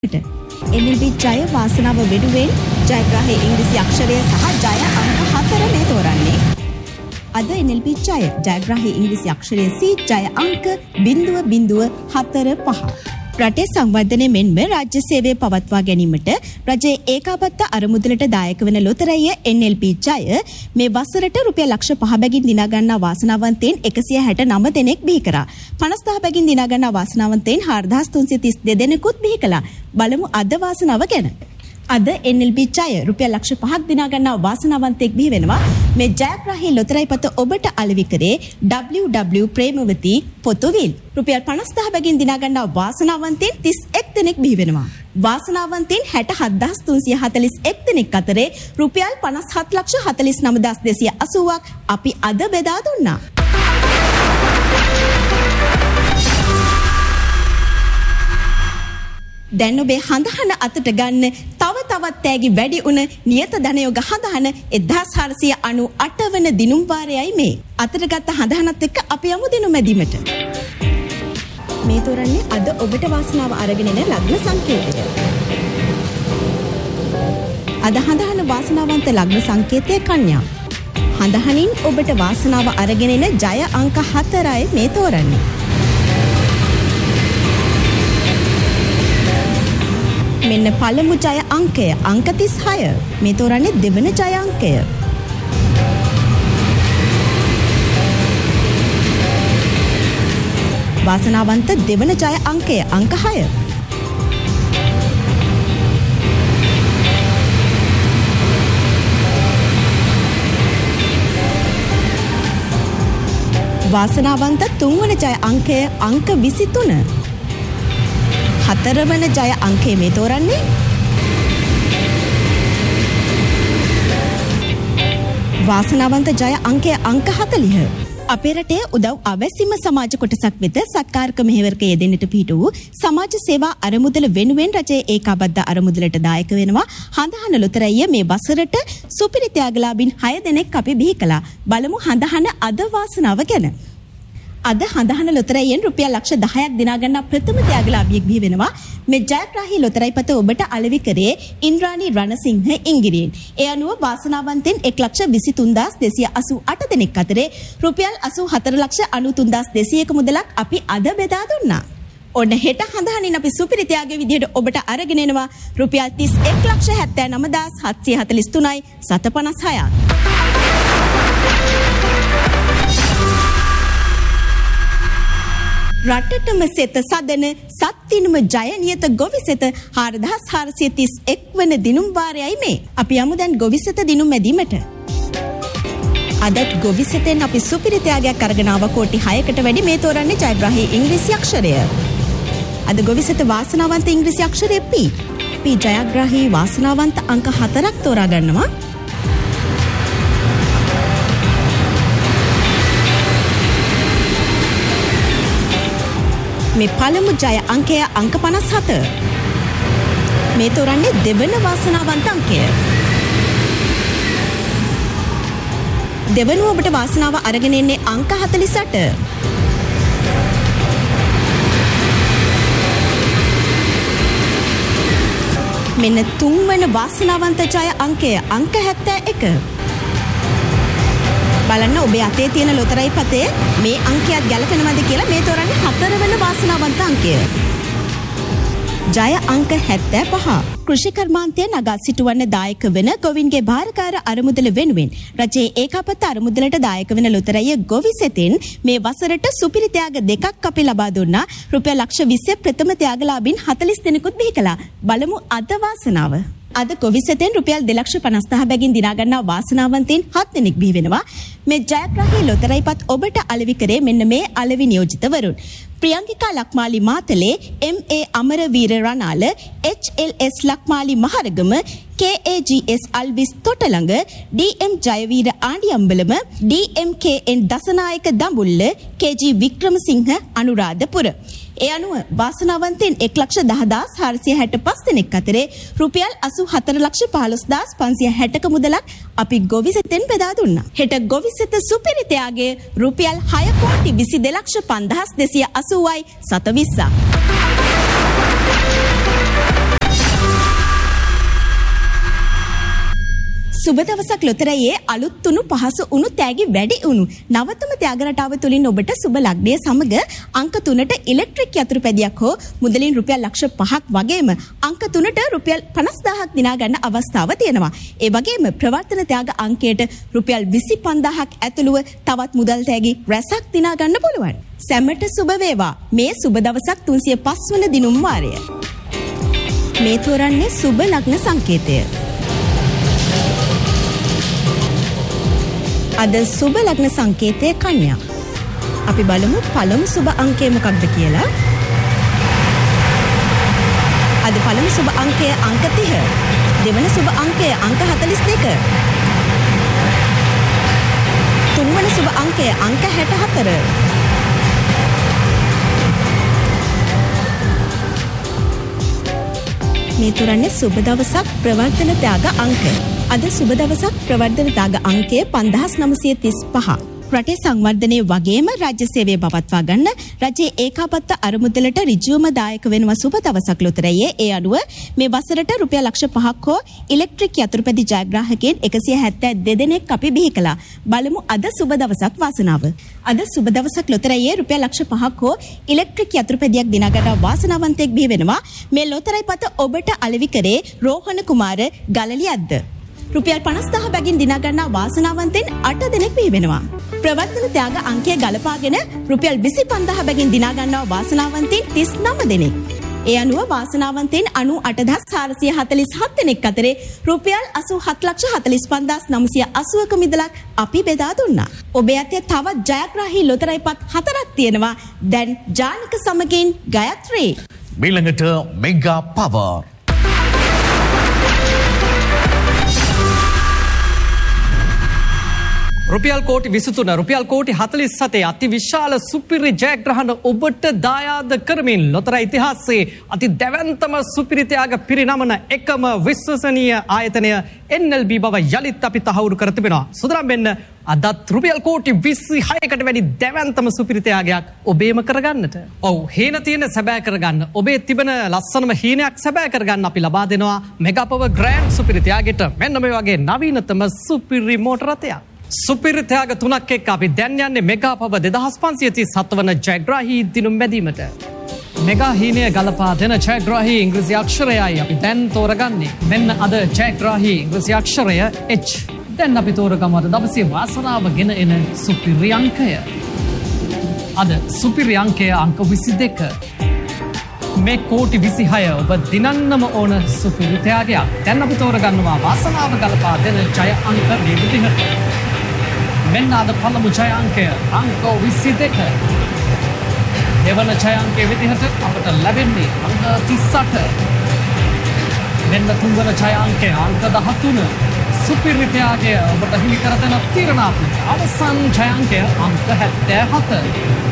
NLB ජය වාසනාව වෙනුවෙන් ජයග්‍රාහී ඉංග්‍රීසි අක්ෂරය සහ ජය අංක 4 මේ තෝරන්නේ. අද NLB ජයග්‍රාහී ඉංග්‍රීසි අක්ෂරය C ජය අංක 0.45. රටේ සංවර්ධනය මෙන්ම රාජ්‍ය සේවය පවත්වා ගැනීමට රජයේ ඒකාබද්ධ අරමුදලට දායක වන ලොතරැය NLB ජය මේ වසරට රුපියල් ලක්ෂ 5 බැගින් දිනා ගන්නා වාසනාවන්තයින් 169 දෙනෙක් බිහි කරා. 50,000 බැගින් දිනා ගන්නා වාසනාවන්තයින් 4332 දෙනෙකුත් බිහි කළා. බලමු අද වාසනාව ගැන. අද NLB ජය රුපියල් ලක්ෂ 5ක් දිනා ගන්නා වාසනාවන්තයෙක් බිහි වෙනවා. මේ ජයග්‍රාහී ලොතරැයි පත ඔබට අලෙවි කරේ WW ප්‍රේමවති පොතුවිල්. රුපියල් 50,000 බැගින් දිනා ගන්නා වාසනාවන්තයින් 31 දෙනෙක් බිහි වෙනවා. වාසනාවන්තයින් 67341 දෙනෙක් අතරේ රුපියල් 57,49,280ක් අපි අද බෙදා දුන්නා. දැන් ඔබේ හඳහන අතට ගන්න තව තවත් තෑගි වැඩි උන නියත ධනයෝග හඳහන 1498 වන දිනුම් වාරයයි මේ. අතට ගත්ත හඳහනත් එක්ක අපි යමු දිනුම් මැදීමට. මේ තෝරන්නේ අද ඔබට වාසනාව අරගෙන එන ලග්න සංකේතය. අද හඳහන වාසනාවන්ත ලග්න සංකේතය කන්‍යා. හඳහනින් ඔබට වාසනාව අරගෙන එන ජය අංක 4යි මේ තෝරන්නේ. මෙන්න පළමු ජය අංකය අංක 36. මේ තෝරන්නේ දෙවන ජය අංකය. වාසනාවන්ත දෙවන ජය අංකය අංක 6. වාසනාවන්ත තුන්වන ජය අංකය අංක 23. හතරවන ජය අංකය මේ තෝරන්නේ. වාසනාවන්ත ජය අංකය අංක 40. අපේ රටේ උදව් අවැසිම සමාජ කොටසක් වෙත සත්කාරක මෙහෙවරක යෙදෙන්නට පිහිට වූ සමාජ සේවා අරමුදල වෙනුවෙන් රජයේ ඒකාබද්ධ අරමුදලට දායක වෙනවා හඳහන ලොතරැය මේ වසරට සුපිරි ත්‍යාගලාභීන් 6 දෙනෙක් අපි බිහි කළා. බලමු හඳහන අද වාසනාව ගැන. අද හඳහන ලොතරැයියෙන් රුපියල් ලක්ෂ 10ක් දිනා ගන්නා ප්‍රථම ත්‍යාගලාභියෙක් බිහි වෙනවා. මේ ජයග්‍රාහී ලොතරැයි පත ඔබට අලෙවි කරේ ඉන්ද්‍රාණි රණසිංහ ඉංගිරියෙන්. ඒ අනුව වාසනාවන්තෙන් 1,23,288 දෙනෙක් අතරේ රුපියල් 84,93,200ක මුදලක් අපි අද බෙදා දුන්නා. ඔන්න හෙට හඳහනින් අපි සුපිරි ත්‍යාගයේ විදිහට ඔබට අරගෙන එනවා රුපියල් 31,79,743යි 756ක්. රටටම සෙත සදන සත්තිනුම ජය නියත ගොවිසෙත 4431 වන දිනුම් වාරයයි මේ. අපි යමු දැන් ගොවිසෙත දිනුම් මැදීමට. අදත් ගොවිසෙතෙන් අපි සුපිරි ත්‍යාගයක් අරගෙන ආව කෝටි 6කට වැඩි මේ තෝරන්නේ ජයග්‍රාහී ඉංග්‍රීසි අක්ෂරය. අද ගොවිසෙත වාසනාවන්ත ඉංග්‍රීසි අක්ෂරය P. P ජයග්‍රාහී වාසනාවන්ත අංක 4ක් තෝරා ගන්නවා. මේ පළමු ජය අංකය අංක 57. මේ තෝරන්නේ දෙවන වාසනාවන්ත අංකය. දෙවනුව ඔබට වාසනාව අරගෙන එන්නේ අංක 48. මෙන්න තුන්වන වාසනාවන්ත ජය අංකය අංක 71. බලන්න ඔබේ අතේ තියෙන ලොතරැයි පතේ මේ අංකයක් ගැලපෙනවද කියලා මේ තෝරන්නේ හතරවන වාසනාවන්ත අංකය. ජය අංක 75. කෘෂි කර්මාන්තය නගා සිටුවන්න දායක වෙන ගොවින්ගේ භාරකාර අරමුදල වෙනුවෙන් රජයේ ඒකාබද්ධ අරමුදලට දායක වෙන ලොතරැය ගොවිසෙතින් මේ වසරට සුපිරි ත්‍යාග දෙකක් අපි ලබා දුන්නා. රුපියල් ලක්ෂ 20 ප්‍රථම ත්‍යාගලාභීන් 40 දෙනෙකුත් බිහි කළා. බලමු අද වාසනාව. අද ගොවිසෙතෙන් රුපියල් 2,50,000 බැගින් දිනා ගන්නා වාසනාවන්තයින් 7 දෙනෙක් බිහි වෙනවා. මේ ජයග්‍රාහී ලොතරැයි පත් ඔබට අලෙවි කරේ මෙන්න මේ අලෙවි නියෝජිතවරුන්. Priyangika Lakmali Matale, MA Amaraweera රණාල, HLS Lakmali Maharagama, KAGS Alwis තොටළඟ, DM Jayaweera ආණ්ඩියම්බලම, DMKN Dasanayake Dambulla, KG Wickremesinghe Anuradhapura. ඒ අනුව වාසනාවන්තයින් 1,10,465 දෙනෙක් අතරේ රුපියල් 84,15,560ක මුදලක් අපි ගොවිසෙතෙන් බෙදා දුන්නා. හෙට ගොවිසෙත සුපිරි ත්‍යාගයේ රුපියල් 6,22,50,280යි 720ක්. සුබ දවසක් ලොතරැයේ අලුත් උණු පහසු උණු තෑගි වැඩි උණු නවතම ත්‍යාග රටාව තුලින් ඔබට සුබ ලග්නය සමග අංක 3ට ඉලෙක්ට්‍රික් යතුරුපැදියක් හෝ මුදලින් රුපියල් ලක්ෂ 5ක් වගේම අංක 3ට රුපියල් 50000ක් දිනා ගන්න අවස්ථාව තියෙනවා. ඒ වගේම ප්‍රවර්තන ත්‍යාග අංකයට රුපියල් 25000ක් ඇතුළුව තවත් මුදල් තෑගි රැසක් දිනා ගන්න පුළුවන්. සැමට සුබ වේවා. මේ සුබ දවසක් 305 වන දිනුම් වාරය. මේ තෝරන්නේ සුබ ලග්න සංකේතය. අද සුබ ලග්න සංකේතය කන්‍යා. අපි බලමු පළමු සුබ අංකය මොකක්ද කියලා. අද පළමු සුබ අංකය අංක 30. දෙවන සුබ අංකය අංක 42. තුන්වන සුබ අංකය අංක 64. මේ තුරන්නේ සුබ දවසක් ප්‍රවර්තන ත්‍යාග අංක. අද සුබ දවසක් ප්‍රවර්ධන ත්‍යාග අංකය 5935. රටේ සංවර්ධනයේ වගේම රාජ්‍ය සේවය පවත්වා ගන්න රජයේ ඒකාබද්ධ අරමුදලට ඍජුවම දායක වෙනවා සුබ දවසක් ලොතරැයේ. ඒ අනුව මේ වසරට රුපියල් ලක්ෂ 5ක් හෝ ඉලෙක්ට්‍රික් යතුරුපැදි ජයග්‍රාහකයන් 172 දෙනෙක් අපි බිහි කළා. බලමු අද සුබ දවසක් වාසනාව. අද සුබ දවසක් ලොතරැයේ රුපියල් ලක්ෂ 5ක් හෝ ඉලෙක්ට්‍රික් යතුරුපැදියක් දිනා ගන්න වාසනාවන්තයෙක් බිහි වෙනවා. මේ ලොතරැයි පත ඔබට අලෙවි කරේ රෝහණ කුමාර ගලලියද්ද. රුපියල් 50000 බැගින් දිනා ගන්නා වාසනාවන්තයන් 8 දෙනෙක් බිහි වෙනවා. ප්‍රවර්තන ත්‍යාග අංකය ගලපාගෙන රුපියල් 25000 බැගින් දිනා ගන්නා වාසනාවන්තයන් 39 දෙනෙක්. ඒ අනුව වාසනාවන්තයන් 98447 දෙනෙක් අතරේ රුපියල් 8745980ක මිදලක් අපි බෙදා දුන්නා. ඔබේ අතේ තවත් ජයග්‍රාහී ලොතරැයි පත් 4ක් තියෙනවා. දැන් ජානික සමගින් ගයත්‍රි. ඊළඟට මෙගා පවර්. රුපියල් කෝටි 23 රුපියල් කෝටි 47 අති විශාල සුපිරි ජයග්‍රහණ ඔබට දායාද කරමින් ලොතරැයි ඉතිහාසයේ අති දැවැන්තම සුපිරි ත්‍යාග පිරිනමන එකම විශ්වසනීය ආයතනය NLB බව යලිත් අපි තහවුරු කර තිබෙනවා. සුදරම් වෙන්න අදත් රුපියල් කෝටි 26කට වැඩි දැවැන්තම සුපිරි ත්‍යාගයක් ඔබේම කරගන්නට. ඔව් හේන තියෙන සැබෑ කරගන්න. ඔබේ තිබෙන ලස්සනම හීනයක් සැබෑ කරගන්න අපි ලබා දෙනවා මෙගා පවර් ග්‍රෑන්ඩ් සුපිරි ත්‍යාගයට මෙන්න මේ වගේ නවීනතම සුපිරි මෝටර රථයක්. සුපිරි ත්‍යාග 3ක් එක්ක අපි දැන් යන්නේ මෙගා පවර් 2537 වන ජයග්‍රාහී දිනුම් බැදීමට. මෙගා හීනය ගලපා දෙන ජයග්‍රාහී ඉංග්‍රීසි අක්ෂරයයි අපි දැන් තෝරගන්නේ. මෙන්න අද ජයග්‍රාහී ඉංග්‍රීසි අක්ෂරය H. දැන් අපි තෝරගමු අද දවසේ වාසනාව ගෙන එන සුපිරි අංකය. අද සුපිරි අංකය අංක 22. මේ කෝටි 26 ඔබ දිනන්නම ඕන සුපිරි ත්‍යාගයක්. දැන් අපි තෝරගන්නවා වාසනාව ගලපා දෙන ජය අංක මේ විදිහට. මෙන්න අද පළමු ජය අංකය අංක 22. දෙවන ජය අංකයේ විදිහට අපට ලැබෙන්නේ අංක 38. මෙන්න තුන්වන ජය අංකය අංක 13. සුපිරි ත්‍යාගය ඔබට හිමි කර දෙන තීරණාත්මක අවසන් ජය අංකය අංක 77.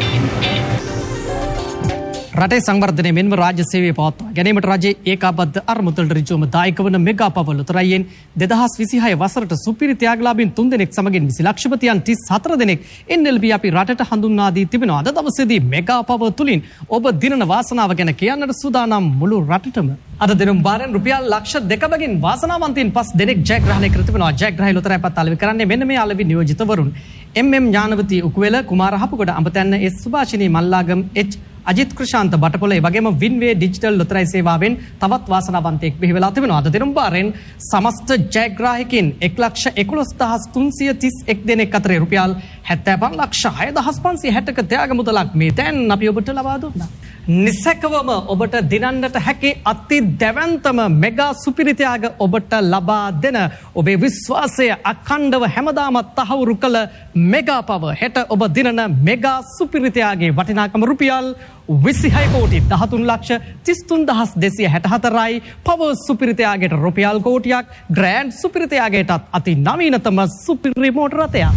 රටේ සංවර්ධනය මෙන්ම රාජ්‍ය සේවය පවත්වා ගැනීමට රජයේ ඒකාබද්ධ අරමුදලට ඍජුවම දායක වන මෙගා පවර් ලොතරැයියෙන් 2026 වසරට සුපිරි ත්‍යාගලාභීන් 3 දෙනෙක් සමගින් 20 ලක්ෂපතියන් 34 දෙනෙක් NLB අපි රටට හඳුන්වා දී තිබෙනවා. අද දවසේදී මෙගා පවර් තුලින් ඔබ දිනන වාසනාව ගැන කියන්නට සූදානම් මුළු රටටම. අද දිනුම් බාරෙන් රුපියල් ලක්ෂ 2 බැගින් වාසනාවන්තයින් 5 දෙනෙක් ජයග්‍රහණය කර තිබෙනවා. ජයග්‍රාහී ලොතරැයි පත් අලෙවි කරන්නේ මෙන්න මේ අලෙවි නියෝජිතවරුන්. ඥානවති උකුවෙල කුමාර හපුගොඩ අඹතැන්න සුභාෂිනී මල්ලාගම් අජිත් ක්‍රිෂාන්ත බටපොළ ඒ වගේම වින්වේ ඩිජිටල් ලොතරැයි සේවාවෙන් තවත් වාසනාවන්තයෙක් බිහි වෙලා තිබෙනවා. අද දිනුම් බාරෙන් සමස්ත ජයග්‍රාහකයන් 1,11,31 දෙනෙක් අතරේ රුපියල් 75,06,560ක ත්‍යාග මුදලක් මේ දැන් අපි ඔබට ලබා දුන්නා. නිසකවම ඔබට දිනන්නට හැකි අති දැවැන්තම මෙගා සුපිරි ත්‍යාග ඔබට ලබා දෙන ඔබේ විශ්වාසය අඛණ්ඩව හැමදාමත් තහවුරු කළ මෙගා පවර් හෙට ඔබ දිනන මෙගා සුපිරි ත්‍යාගයේ වටිනාකම රුපියල් 26 කෝටි 13,33,264යි. පවර් සුපිරි ත්‍යාගයට රුපියල් කෝටියක්, ග්‍රෑන්ඩ් සුපිරි ත්‍යාගයටත් අති නවීනතම සුපිරි මෝටර රථයක්.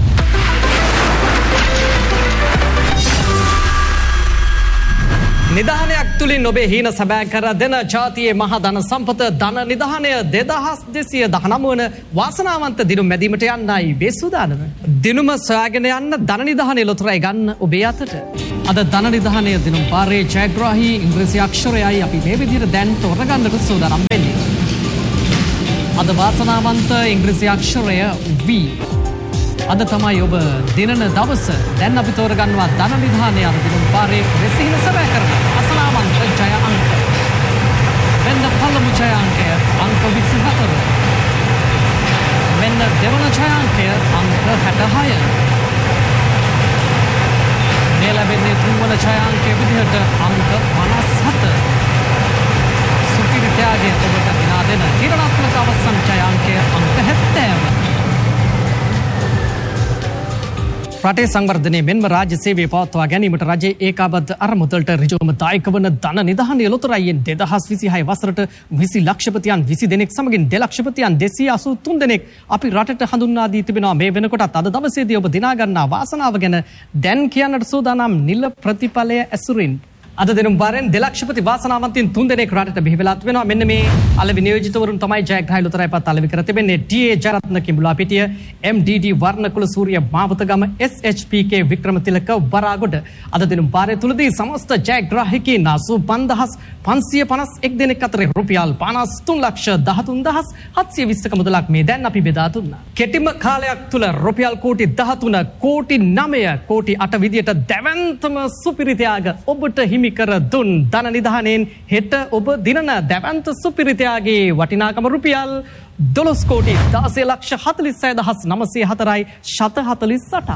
නිධානයක් තුලින් ඔබේ හීන සැබෑ කර දෙන ජාතියේ මහා ධන සම්පත ධන නිධානය 2219 වන වාසනාවන්ත දිනුම් මැදීමට යන්නයි මේ සූදානම. දිනුම සොයාගෙන යන්න ධන නිධානය ලොතරැයි ගන්න ඔබේ අතට. අද ධන නිධානය දිනුම් පාරේ ජයග්‍රාහී ඉංග්‍රීසි අක්ෂරයයි අපි මේ විදිහට දැන් තෝරගන්නට සූදානම් වෙන්නේ. අද වාසනාවන්ත ඉංග්‍රීසි අක්ෂරය V. අද තමයි ඔබ දිනන දවස. දැන් අපි තෝරගන්නවා ධන විධානය අද දින පාරේ වෙසිහින සැබෑ කරන අසනාවන්ත ජය අංක. මෙන්න පළමු ජය අංකය අංක 24. මෙන්න දෙවන ජය අංකය අංක 66. මේ ලැබෙන්නේ තුන්වන ජය අංකයේ විදිහට අංක 57. සුපිරි ත්‍යාගය ඔබට දිනා දෙන තීරණාත්මක අවසන් ජය අංකය අංක 70. රටේ සංවර්ධනයේ මෙන්ම රාජ්‍ය සේවය පවත්වා ගැනීමට රජයේ ඒකාබද්ධ අරමුදලට ඍජුවම දායක වන ධන නිධානය ලොතරැයියෙන් 2026 වසරට 20 ලක්ෂපතියන් 20 දෙනෙක් සමගින් 2 ලක්ෂපතියන් 283 දෙනෙක් අපි රටට හඳුන්වා දී තිබෙනවා. මේ වෙනකොටත් අද දවසේදී ඔබ දිනා ගන්නා වාසනාව ගැන දැන් කියන්නට සූදානම් නිල ප්‍රතිඵලය ඇසුරින්. අද දින වාරෙන් 2 ලක්ෂපති වාසනාවන්තයින් 3 දෙනෙක් රටට බිහි වෙලා තිබෙනවා. මෙන්න මේ අලෙවි නියෝජිතවරුන් තමයි ජයග්‍රහී ලොතරැයිපත් අලෙවි කර තිබෙන්නේ. ඩී.ඒ. ජයරත්න කිඹුලාපිටිය, එම්.ඩී.ඩී. වර්ණකුල සූරිය මාවතගම, එස්.එච්.පී.කේ. වික්‍රමතිලක වරාගොඩ. අද දින වාරය තුලදී සමස්ත ජයග්‍රාහකයින් 85551 දෙනෙක් අතර රුපියල් 5313720ක මුදලක් මේ දැන් අපි බෙදා දුන්නා. කෙටිම කාලයක් තුල රුපියල් කෝටි 13 කෝටි 9 කෝටි 8 විදියට දැවැන්තම සුපිරි ත්‍යාග ඔබට හිමි කර දුන් ධන නිධානයෙන් හෙට ඔබ දිනන දැවැන්ත සුපිරි ත්‍යාගයේ වටිනාකම රුපියල් 12 කෝටි 16,46,904යි 748ක්.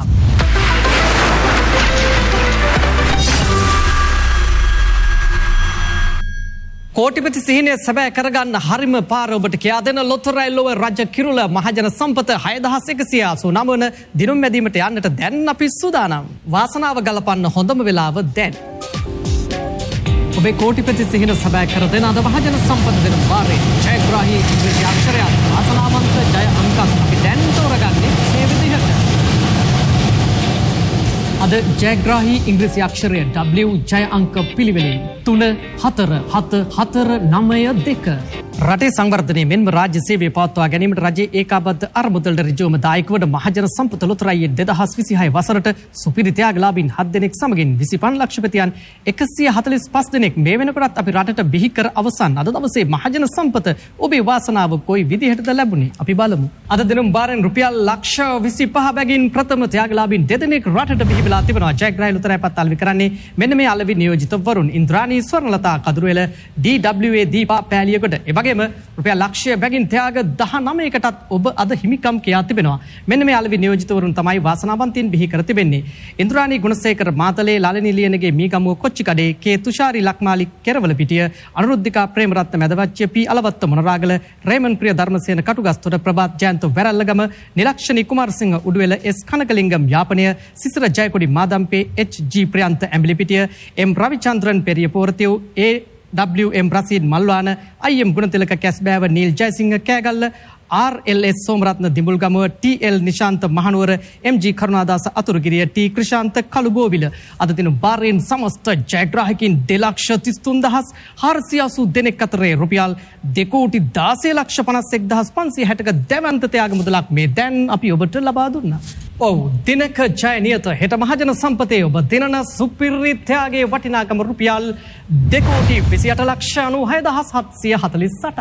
කෝටිපති සිහිනය සැබෑ කරගන්න හරිම පාර ඔබට කියා දෙන ලොතරැයි ලොව රජ කිරුළ මහජන සම්පත 6189 වන දිනුම් මැදීමට යන්නට දැන් අපි සූදානම්. වාසනාව ගලපන්න හොඳම වෙලාව දැන්. ඔබේ කෝටිපති සිහින සැබෑ කර දෙන අද මහජන සම්පත දෙන වාරේ ජයග්‍රාහී ඉංග්‍රීසි අක්ෂරයක් වාසනාවන්ත ජය අංකක් අපි දැන් තෝරගන්නේ මේ විදිහට. අද ජයග්‍රාහී ඉංග්‍රීසි අක්ෂරය W ජය අංක පිළිවෙලින් 3-4-4-4-9-2. රටේ සංවර්ධනයේ මෙන්ම රාජ්‍ය සේවය පවත්වා ගැනීමට රජයේ ඒකාබද්ධ අරමුදලට ඍජුවම දායක වන මහජන සම්පත ලොතරැයියේ 2026 වසරට සුපිරි ත්‍යාගලාභීන් 7 දෙනෙක් සමගින් 25 ලක්ෂපතියන් 145 දෙනෙක් මේ වෙනකොටත් අපි රටට බිහි කර අවසන් අද දවසේ මහජන සම්පත ඔබේ වාසනාව කොයි විදිහටද ලැබුණේ අපි බලමු. අද දිනුම් වාරෙන් රුපියල් ලක්ෂ 25 බැගින් ප්‍රථම ත්‍යාගලාභීන් 2 දෙනෙක් රටට බිහි වෙලා තිබෙනවා. ජයග්‍රාහී ලොතරැයිපත් අලෙවි කරන්නේ මෙන්න මේ අලෙවි නියෝජිතවරුන් ඉන්ද්‍රාණී ස්වර්ණලතා කදුරුවෙල ඩී.ඩබ්ලිව්.ඒ. දීපා පෑලියගොඩ. එවැගේම රුපියල් ලක්ෂය බැගින් ත්‍යාග 19කටත් ඔබ අද හිමිකම් කියා තිබෙනවා. මෙන්න මේ අලෙවි නියෝජිතවරුන් තමයි වාසනාවන්තයින් බිහි කර තිබෙන්නේ. ඉන්ද්‍රාණී ගුණසේකර මාතලේ, ලලනී ලියනගේ මීගමුව කොච්චිකඩේ, කේ තුෂාරි ලක්මාලි කෙරවල පිටිය, අනුරුද්ධිකා ප්‍රේමරත්න මැදවච්චිය, පී අලවත්ත මොනරාගල, රේමන් ප්‍රිය ධර්මසේන කටුගස්තොට, ප්‍රභාත් ජයන්ත වැරල්ලගම, නිලක්ෂණී කුමාරසිංහ උඩුවෙල, එස් කනකලිංගම් යාපනය, සිසිර ජයකොඩි මාදම්පේ, එච්.ජී. ප්‍රියන්ත ඇඹිලිපිටිය, එම් රවිචන්ද්‍රන් පෙරිය පෝරතිව්, ඒ.ඩබ්ලිව්.එම්. රසීද් මල්වාන, අයි.එම්. ගුණතිලක කැස්බෑව, Neil Jayasinghe Kegalle, ආර්.එල්.එස්. Somaratne දිඹුල්ගමුව, ටී.එල්. Nishantha Mahanuwara, MG. කරුණාදාස Athurugiriya, T. Krishantha Kalubowila. අද දින වාරයෙන් සමස්ත ජයග්‍රාහකයින් 2,33,480 දෙනෙක් අතරේ රුපියල් 2,16,51,560ක දැවැන්ත ත්‍යාග මුදලක් මේ දැන් අපි ඔබට ලබා දුන්නා. ඔව් දිනක ජය නියත හෙට මහජන සම්පතේ ඔබ දිනන සුපිරි ත්‍යාගයේ වටිනාකම රුපියල් 2,28,96,748ක්.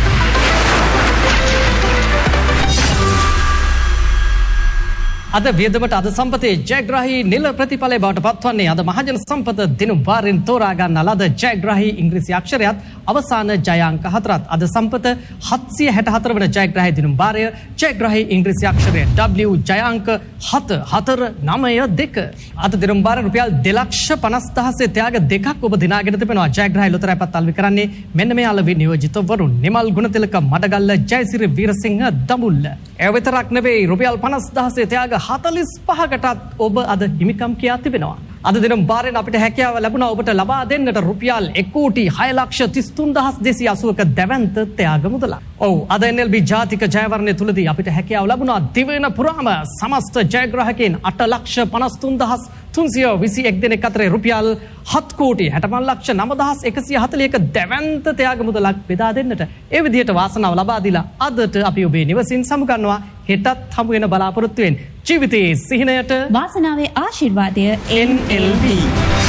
අද වියදමට අද සම්පතේ ජයග්‍රාහී නිල ප්‍රතිඵලය බවට පත්වන්නේ අද මහජන සම්පත දිනුම් වාරෙන් තෝරා ගන්න ලද ජයග්‍රාහී ඉංග්‍රීසි අක්ෂරයත් අවසාන ජය අංක 4ත් අද සම්පත 764 වන ජයග්‍රාහී දිනුම් වාරය ජයග්‍රාහී ඉංග්‍රීසි අක්ෂරය W ජය අංක 7492. අද දිනුම් වාරේ රුපියල් 2,50,000 ත්‍යාග දෙකක් ඔබ දිනාගෙන තිබෙනවා. ජයග්‍රාහී ලොතරැයිපත් අලෙවි කරන්නේ මෙන්න මේ අලෙවි නියෝජිතවරුන් නිමල් ගුණතිලක මඩගල්ල, ජයසිරි වීරසිංහ දඹුල්ල. ඒ විතරක් නෙවෙයි රුපියල් 50,000 ත්‍යාග 45කටත් ඔබ අද හිමිකම් කියා තිබෙනවා. අද දින වාරෙන් අපිට හැකියාව ලැබුණා ඔබට ලබා දෙන්නට රුපියල් 1,06,33,280ක දැවැන්ත ත්‍යාග මුදලක්. ඔව් අද NLB ජාතික ජයවර්ණය තුලදී අපිට හැකියාව ලැබුණා දිවයින පුරාම සමස්ත ජයග්‍රාහකයන් 8,53,321 දෙනෙක් අතරේ රුපියල් 7,65,9,140ක දැවැන්ත ත්‍යාග මුදලක් බෙදා දෙන්නට. ඒ විදිහට වාසනාව ලබා දීලා අදට අපි ඔබේ නිවසින් සමුගන්නවා. හෙටත් හමු වෙන බලාපොරොත්තු වෙන ජීවිතයේ සිහිනයට වාසනාවේ ආශිර්වාදය NLB.